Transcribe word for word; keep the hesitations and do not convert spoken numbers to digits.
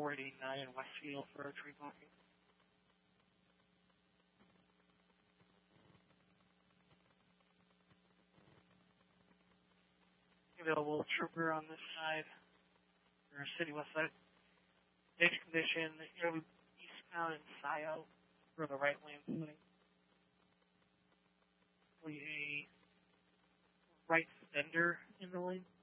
four eighty-nine Westfield for a tree blocking. Available trooper on this side, or city west side. Next condition, you know, eastbound in S I O for the right lane footing. A right fender in the lane.